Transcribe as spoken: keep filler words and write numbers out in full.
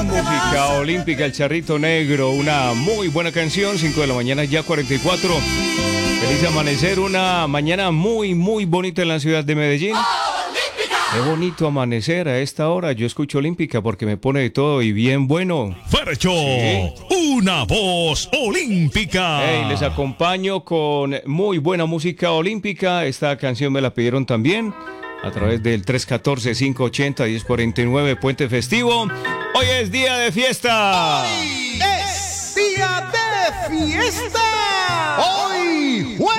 música olímpica, el Charrito Negro, una muy buena canción, cinco de la mañana, ya cuarenta y cuatro. Feliz amanecer, una mañana muy, muy bonita en la ciudad de Medellín. Qué bonito amanecer a esta hora. Yo escucho Olímpica porque me pone de todo y bien bueno. Fercho, sí. Una voz olímpica. Hey, les acompaño con muy buena música olímpica. Esta canción me la pidieron también a través del tres uno cuatro, cinco ocho cero, uno cero cuatro nueve, Puente Festivo. Hoy es día de fiesta. Hoy es día de fiesta. Hoy